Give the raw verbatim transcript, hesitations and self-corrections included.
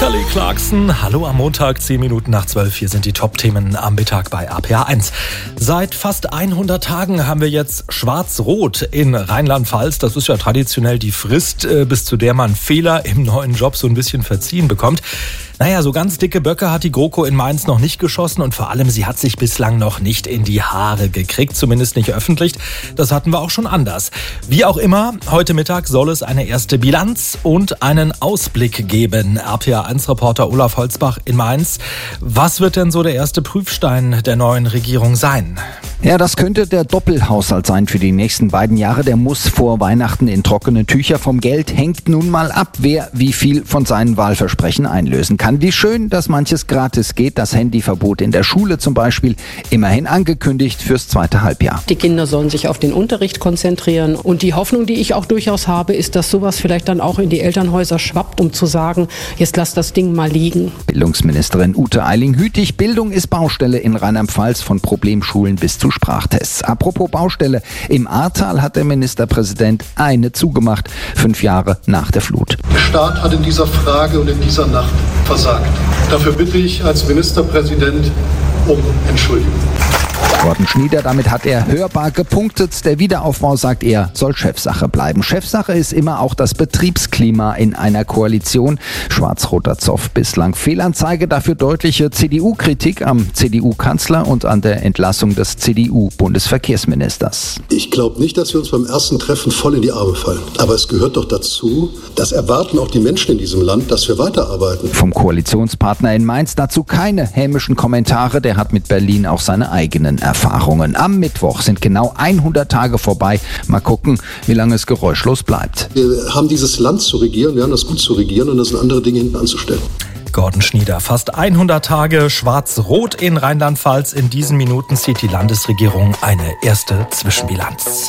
Kelly Clarkson, hallo am Montag, zehn Minuten nach zwölf. Hier sind die Top-Themen am Mittag bei A P A eins. Seit fast hundert Tagen haben wir jetzt Schwarz-Rot in Rheinland-Pfalz. Das ist ja traditionell die Frist, bis zu der man Fehler im neuen Job so ein bisschen verziehen bekommt. Naja, so ganz dicke Böcke hat die GroKo in Mainz noch nicht geschossen und vor allem, sie hat sich bislang noch nicht in die Haare gekriegt, zumindest nicht öffentlich. Das hatten wir auch schon anders. Wie auch immer, heute Mittag soll es eine erste Bilanz und einen Ausblick geben. A P A eins Reporter Olaf Holzbach in Mainz. Was wird denn so der erste Prüfstein der neuen Regierung sein? Ja, das könnte der Doppelhaushalt sein für die nächsten beiden Jahre. Der muss vor Weihnachten in trockene Tücher. Vom Geld hängt nun mal ab, wer wie viel von seinen Wahlversprechen einlösen kann. Wie schön, dass manches gratis geht. Das Handyverbot in der Schule zum Beispiel, immerhin angekündigt fürs zweite Halbjahr. Die Kinder sollen sich auf den Unterricht konzentrieren. Und die Hoffnung, die ich auch durchaus habe, ist, dass sowas vielleicht dann auch in die Elternhäuser schwappt, um zu sagen, jetzt lass das Ding mal liegen. Bildungsministerin Ute Eiling-Hütig. Bildung ist Baustelle in Rheinland-Pfalz, von Problemschulen bis zu Sprachtests. Apropos Baustelle, im Ahrtal hat der Ministerpräsident eine zugemacht, fünf Jahre nach der Flut. Der Staat hat in dieser Frage und in dieser Nacht versagt. Dafür bitte ich als Ministerpräsident um Entschuldigung. Gordon Schnieder, damit hat er hörbar gepunktet. Der Wiederaufbau, sagt er, soll Chefsache bleiben. Chefsache ist immer auch das Betriebsklima in einer Koalition. Schwarz-roter Zoff bislang Fehlanzeige, dafür deutliche C D U-Kritik am C D U-Kanzler und an der Entlassung des C D U-Bundesverkehrsministers. Ich glaube nicht, dass wir uns beim ersten Treffen voll in die Arme fallen. Aber es gehört doch dazu, das erwarten auch die Menschen in diesem Land, dass wir weiterarbeiten. Vom Koalitionspartner in Mainz dazu keine hämischen Kommentare. Der hat mit Berlin auch seine eigenen Erfahrungen. Am Mittwoch sind genau hundert Tage vorbei. Mal gucken, wie lange es geräuschlos bleibt. Wir haben dieses Land zu regieren, wir haben das gut zu regieren und das sind andere Dinge hinten anzustellen. Gordon Schnieder, fast hundert Tage Schwarz-Rot in Rheinland-Pfalz. In diesen Minuten zieht die Landesregierung eine erste Zwischenbilanz.